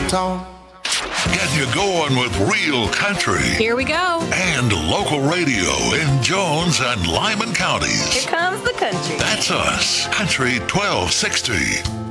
talk. Getting you going with real country. Here we go. And local radio in Jones and Lyman counties. Here comes the country. That's us. Country 1260.